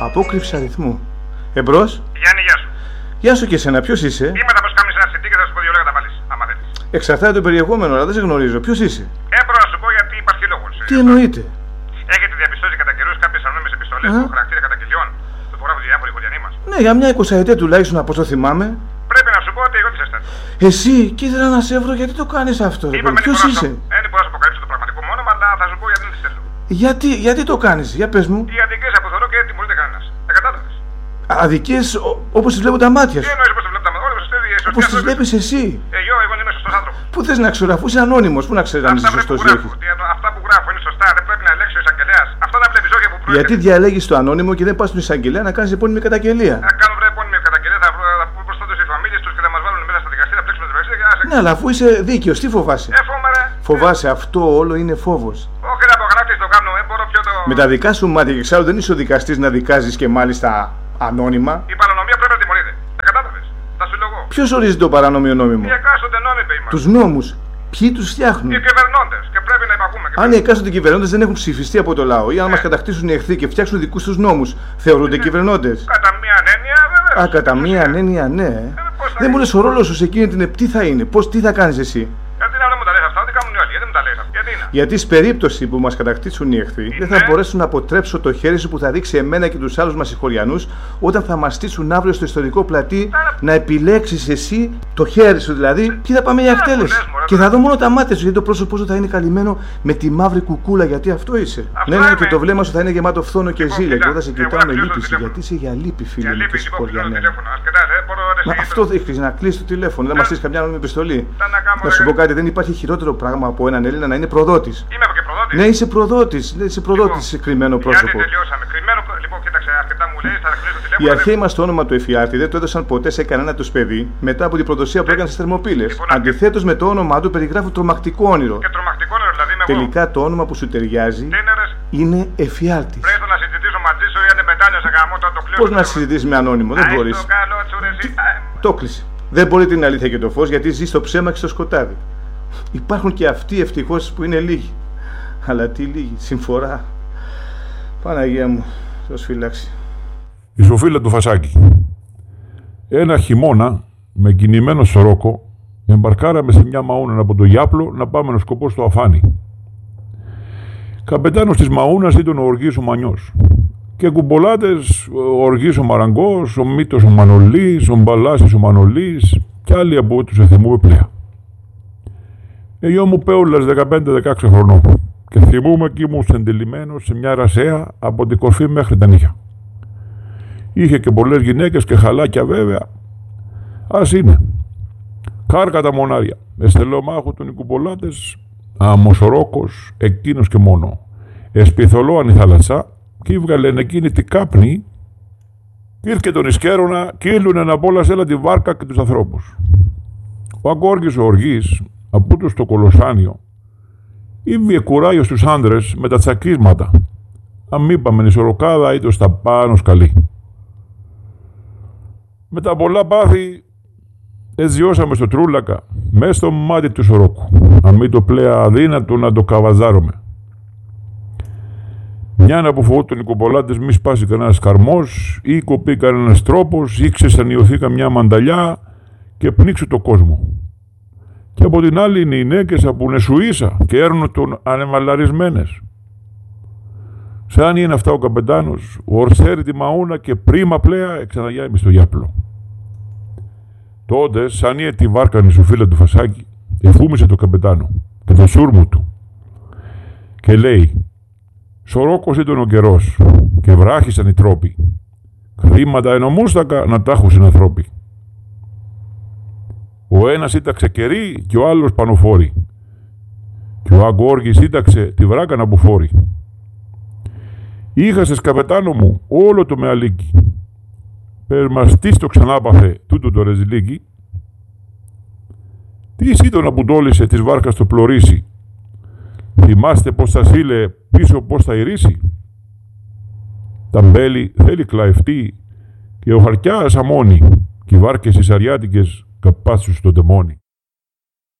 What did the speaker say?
Απόκρυψη αριθμού. Εμπρός. Γιάννη, γεια σου. Γεια σου και εσένα, ποιος είσαι? Είμαι τα πως κάνεις ένα CD και θα σου πω δύο λόγια τα βάλεις, άμα θέλεις. Εξαρτάται το περιεχόμενο, αλλά δεν σε γνωρίζω. Ποιος είσαι? Μπορώ να σου πω γιατί υπάρχει λόγος. Τι εννοείται? Έχετε διαπιστώσει κατά καιρούς κάποιες ανώνυμες επιστολές που έχουν χαρακτήρα καταγγελιών που υπογράφουν διάφοροι οικογενείς μας? Ναι, για μια 20ετία τουλάχιστον από όσο θυμάμαι. Πρέπει να σου πω ότι εγώ τι σας Εσύ, και ήθελα να σε βρω, γιατί το κάνεις αυτό? Ποιος είσαι? Δεν μπορώ να σου αποκαλύψω το πραγματικό μου όνομα, αλλά θα σου πω γιατί δεν τις θέλω. Γιατί το κάνεις, για πες μου. Οι αδικίες που θεωρώ και δεν τιμωρείται κανένας. Τα κατάλαβες? Αδικίες όπως τις βλέπω τα μάτια σου. Τι εννοείς πως τις βλέπω τα μάτια σου? Όπως τις βλέπεις εσύ. Εγώ είμαι σωστός άνθρωπος. Πού θες να ξέρω, αφού είσαι ανώνυμος, πού να ξέρεις αν είσαι σωστός ή όχι? Αυτά που γράφω είναι σωστά, δεν πρέπει να ελέγξει ο εισαγγελέας. Αυτά τα βλέπεις όχι από προέρχεται. Γιατί διαλέγεις το ανώνυμο και δεν πας στον εισαγγελέα να κάνεις επώνυμη καταγγελία? Να κάνω επώνυμη καταγγελία, θα πούμε προς τότε οι φαμίλιες τους και θα μας βάλουν μέσα στα δικαστήρια, θα πλέξουμε την δικαστήρια. Ναι, αλλά αφού είσαι δίκαιος, τι φοβάσαι? Φοβάσαι, αυτό όλο είναι φόβος. Όχι, να απογράφεις το κάνω, μπορώ πιο το. Με τα δικά σου μάτια, και ξέρω δεν είσαι ο δικαστής να δικάζεις και μάλιστα ανώνυμα. Η παρανομία πρέπει να τιμωρείται. Τα κατάλαβες? Θα σου λέγω. Ποιος ορίζει το παράνομιο νόμιμο? Οι εκάστοτε νόμιμοι είμαστε. Τους νόμους. Ποιοι τους φτιάχνουν? Οι κυβερνώντες. Και πρέπει να υπακούμε. Αν οι εκάστοτε κυβερνώντες δεν έχουν ψηφιστεί από το λαό ή αν μας κατακτήσουν οι εχθροί και φτιάξουν δικούς τους νόμους, θεωρούνται κυβερνώντες? Κατά μία έννοια, βέβαια. Κατά μία έννοια, ναι. Δεν μου λες ο ρόλος σου σε εκείνη την τι θα είναι, τι θα κάνεις εσύ? Γιατί να μου τα λες αυτά, τι κάνουν οι άλλοι, γιατί μου τα λες αυτά, γιατί είναι? Γιατί στην περίπτωση που μας κατακτήσουν οι εχθροί, δεν θα μπορέσουν να αποτρέψω το χέρι σου που θα δείξει εμένα και τους άλλους μας συγχωριανούς όταν θα μας στήσουν αύριο στο ιστορικό πλατή να επιλέξεις εσύ το χέρι σου δηλαδή και θα πάμε για εκτέλεση. Και θα δω μόνο τα μάτια σου γιατί το πρόσωπό σου θα είναι καλυμμένο με τη μαύρη κουκούλα γιατί αυτό είσαι. Ναι, και το βλέμμα σου θα είναι γεμάτο φθόνο και ζήλια και όταν σε κοιτάω με λύπηση γιατί είσαι για λύπη, φίλε μου και συγχωριανέ. Μα αυτό δείχνει να κλείσει το τηλέφωνο, δεν μα στείλει καμιά με επιστολή. Να σου πω κάτι, δεν υπάρχει χειρότερο πράγμα από έναν Έλληνα να είναι προδότης. Είμαι και προδότης. Ναι, είσαι προδότης. Είσαι προδότης σε κρυμμένο πρόσωπο. Γιατί τελειώσαμε. Λοιπόν, κοίταξε, αρκετά μου λέει, θα κλείσω το τηλέφωνο. Οι αρχαίοι μας το όνομα του Εφιάλτη δεν το έδωσαν ποτέ σε κανένα τους παιδί μετά από την προδοσία που έκανε στις Θερμοπύλες. Αντιθέτως με το όνομά του περιγράφουν τρομακτικό όνειρο. Και τρομακτικό όνειρο, δηλαδή είμαι εγώ. Τελικά το όνομα που σου ταιριάζει είναι Εφιάλτης. Πρέπει να συζητήσω μαζί σου ή αν μετάνιωσε γαμό το κλείσω. Πώς να συζητήσεις με ανώνυμο, δεν μπορείς. Το κλείσε. Δεν μπορεί την αλήθεια και το φως γιατί ζει στο ψέμα και στο σκοτάδι. Υπάρχουν και αυτοί ευτυχώς που είναι λίγοι. Αλλά τι λίγοι, συμφορά. Παναγία μου, Θεός φυλάξει. Η Σοφίλα του Φασάκη. Ένα χειμώνα με κινημένο σωρόκο εμπαρκάραμε σε μια μαούνα από το Γιάπλο να πάμε να σκοπό στο Αφάνι. Καπετάνος της μαούνας ήταν ο Οργής ο Μανιός. Και κουμπολάτες ο Οργής ο Μαραγκός, ο Μήτος ο Μανολής, ο Μπαλάσης ο Μανολής και άλλοι από τους εθεμού πλέα. Εγώ μου πέουλας 15-16 χρονών και θυμούμαι κι ήμουν σεντελημένος σε μια ρασέα από την κορφή μέχρι τα νύχια. Είχε και πολλές γυναίκες και χαλάκια βέβαια. Ας είναι. Κάρκα τα μονάρια. Εστελομάχου των οικουπολάτες, αμοσορόκος, εκείνος και μόνο. Εσπιθολό αν η θάλασσα κι έβγαλεν εκείνη την κάπνη κι ήρθε τον Ισκέρονα κι ήλουνε να πόλασέλα τη βάρκα και τους ανθρώπους. Ο Αγκόργης ο Οργής από το στο Κολοσσάνιο ήβγε κουράγιο στους άντρες με τα τσακίσματα. Αν είπαμε νησοροκάδα ήτο στα πάνω σκαλί. Με τα πολλά πάθη εζιώσαμε στο Τρούλακα μέσα στο μάτι του σωρόκου. Αν μην το πλέα αδύνατο να το καβαζάρουμε. Μια να που φοβόταν οι κοπολάτες μη σπάσει κανένας καρμός ή κοπεί κανένας τρόπος ή ξεσανιωθεί καμιά μανταλιά και πνίξου το κόσμο. Και από την άλλη είναι οι νέκες από νεσουίσα και έρνουν τον ανεμαλαρισμένες. Σαν είναι αυτά ο καπετάνος, ο ορσέρει τη μαούνα και πρίμα πλέα εξαναγιάει στο Γιάπλο. Τότε, σαν είναι τη βάρκανη σου φίλα του Φασάκη, εφούμισε το καπετάνο και το σούρμου του και λέει «Σωρόκος ήταν ο καιρός και βράχησαν οι τρόποι. Χρήματα ενομούστακα να τάχουσιν ανθρώποι. Ο ένας ήταξε κερί και ο άλλος πανοφόρη. Και ο Αγκόργης ήταξε τη βράκα να μπουφόρει. Είχασες καπετάνο μου όλο το μεαλίκι. Περμαστής το ξανάπαθε τούτο το ρεζιλίκι. Τι ήταν να πουτόλησε της βάρκας το πλωρίσι. Θυμάστε πως θα σύλλε πίσω πως θα ηρίσει. Τα μπέλη θέλει κλαευτεί και ο χαρκιάς αμώνει και οι βάρκες οι σαριάτικες καπάσους στο τεμόνι.